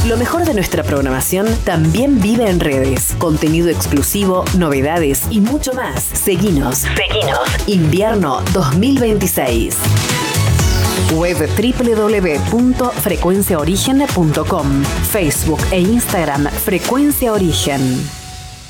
Lo mejor de nuestra programación también vive en redes. Contenido exclusivo, novedades y mucho más. Seguinos. Invierno 2026. Web www.frecuenciaorigen.com. Facebook e Instagram Frecuencia Origen.